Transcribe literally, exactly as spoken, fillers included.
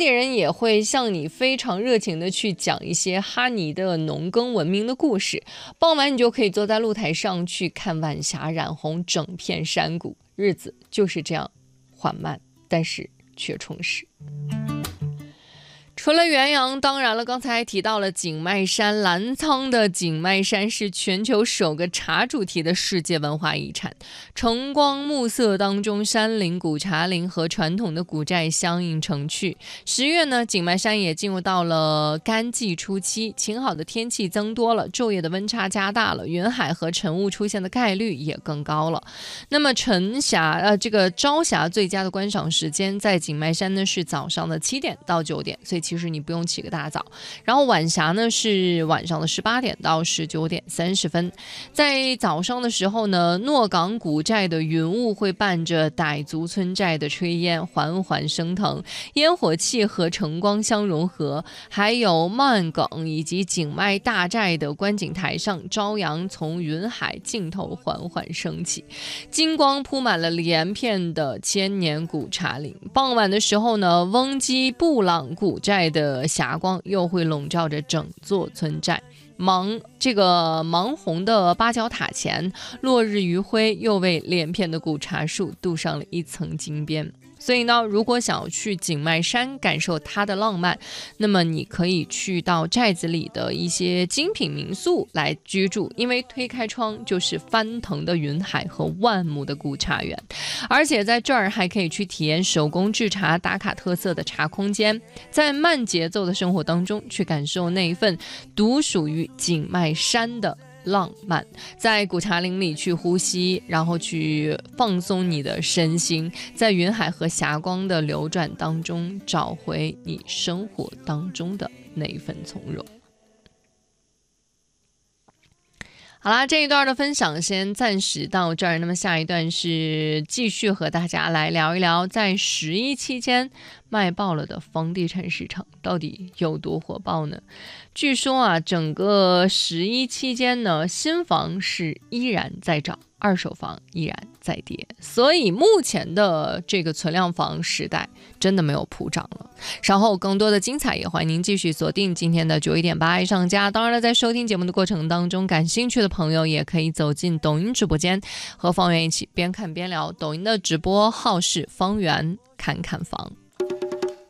地人也会向你非常热情的去讲一些哈尼的农耕文明的故事。傍晚你就可以坐在露台上去看晚霞染红整片山谷，日子就是这样缓慢，但是却充实。除了元阳，当然了，刚才还提到了景迈山，澜沧的景迈山是全球首个茶主题的世界文化遗产。晨光暮色当中，山林、古茶林和传统的古寨相映成趣。十月呢，景迈山也进入到了干季初期，晴好的天气增多了，昼夜的温差加大了，云海和晨雾出现的概率也更高了。那么晨霞呃，这个朝霞最佳的观赏时间在景迈山呢是早上的七点到九点，所以其实你不用起个大早。然后晚霞呢是晚上的十八点到十九点三十分。在早上的时候呢，诺港古寨的云雾会伴着傣族村寨的炊烟缓缓升腾，烟火气和晨光相融合。还有曼梗以及景迈大寨的观景台上，朝阳从云海尽头缓缓升起，金光铺满了连片的千年古茶林。傍晚的时候呢，翁基布朗古寨的霞光又会笼罩着整座村寨。芒这个芒红的八角塔前，落日余晖又为连片的古茶树镀上了一层金边。所以呢，如果想要去景迈山感受它的浪漫，那么你可以去到寨子里的一些精品民宿来居住，因为推开窗就是翻腾的云海和万亩的古茶园。而且在这儿还可以去体验手工制茶打卡特色的茶空间，在慢节奏的生活当中去感受那一份独属于景迈山的浪漫，在古茶林里去呼吸，然后去放松你的身心，在云海和霞光的流转当中找回你生活当中的那一份从容。好啦，这一段的分享先暂时到这儿，那么下一段是继续和大家来聊一聊在十一期间卖爆了的房地产市场到底有多火爆呢？据说啊，整个十一期间呢，新房是依然在涨，二手房依然在跌，所以目前的这个存量房时代真的没有普涨了。稍后更多的精彩也欢迎您继续锁定今天的九一点八爱上家。当然了，在收听节目的过程当中，感兴趣的朋友也可以走进抖音直播间，和方圆一起边看边聊。抖音的直播号是方圆看看房。